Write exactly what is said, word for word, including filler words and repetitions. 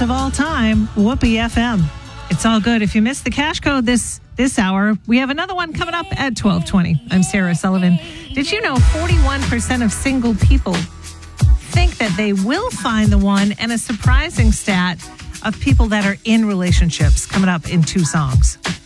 of all time, Whoopee F M. It's all good. If you missed the cash code this this hour, we have another one coming up at twelve twenty. I'm Sarah Sullivan. Did you know forty-one percent of single people think that they will find the one, and a surprising stat of people that are in relationships, coming up in two songs.